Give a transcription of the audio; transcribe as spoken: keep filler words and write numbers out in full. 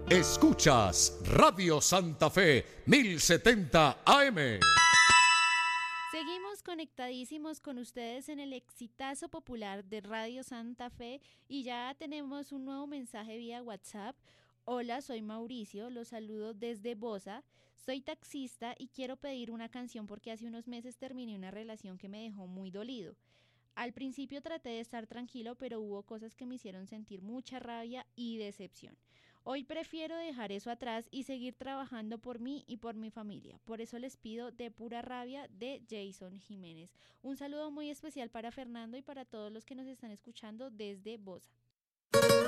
Escuchas Radio Santa Fe mil setenta A M. Seguimos conectadísimos con ustedes en el exitazo popular de Radio Santa Fe y ya tenemos un nuevo mensaje vía WhatsApp. Hola, soy Mauricio, los saludo desde Bosa. Soy taxista y quiero pedir una canción porque hace unos meses terminé una relación que me dejó muy dolido. Al principio traté de estar tranquilo, pero hubo cosas que me hicieron sentir mucha rabia y decepción. Hoy prefiero dejar eso atrás y seguir trabajando por mí y por mi familia. Por eso les pido De Pura Rabia de Jason Jiménez. Un saludo muy especial para Fernando y para todos los que nos están escuchando desde Bosa.